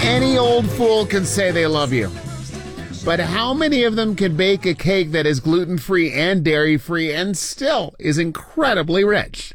Any old fool can say they love you. But how many of them can bake a cake that is gluten-free and dairy-free and still is incredibly rich?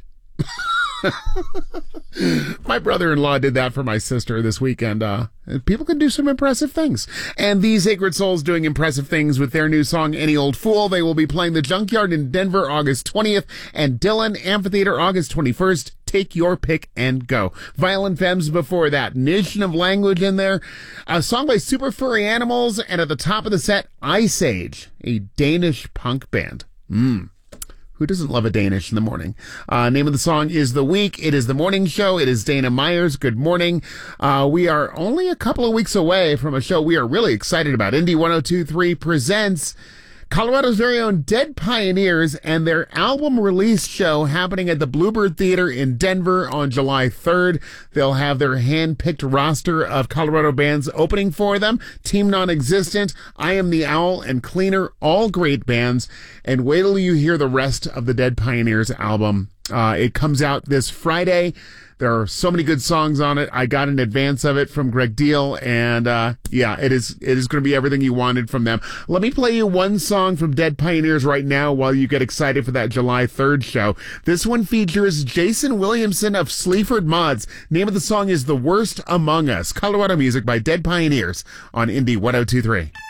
My brother-in-law did that for my sister this weekend. People can do some impressive things. And these Sacred Souls doing impressive things with their new song, Any Old Fool. They will be playing the Junkyard in Denver August 20th and Dillon Amphitheater August 21st. Take your pick and go. Violent Femmes before that. Nation of Language in there. A song by Super Furry Animals. And at the top of the set, Ice Age, a Danish punk band. Who doesn't love a Danish in the morning? Name of the song is The Week. It is the morning show. It is Dana Myers. Good morning. We are only a couple of weeks away from a show we are really excited about. Indie 102.3 presents Colorado's very own Dead Pioneers and their album release show happening at the Bluebird Theater in Denver on July 3rd. They'll have their hand-picked roster of Colorado bands opening for them. Team Non-Existent, I Am the Owl, and Cleaner, all great bands. And wait till you hear the rest of the Dead Pioneers album. It comes out this Friday. There are so many good songs on it. I got an advance of it from Greg Deal, and it is going to be everything you wanted from them. Let me play you one song from Dead Pioneers right now while you get excited for that July 3rd show. This one features Jason Williamson of Sleaford Mods. Name of the song is The Worst Among Us. Colorado music by Dead Pioneers on Indie 102.3.